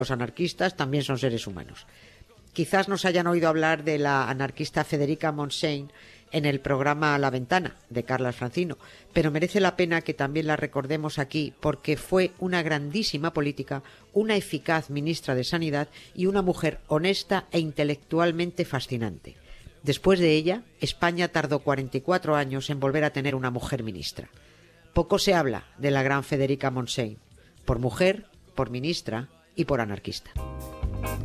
Los anarquistas también son seres humanos. Quizás nos hayan oído hablar de la anarquista Federica Montseny en el programa La Ventana, de Carlas Francino, pero merece la pena que también la recordemos aquí porque fue una grandísima política, una eficaz ministra de Sanidad y una mujer honesta e intelectualmente fascinante. Después de ella, España tardó 44 años en volver a tener una mujer ministra. Poco se habla de la gran Federica Montseny, por mujer, por ministra y por anarquista.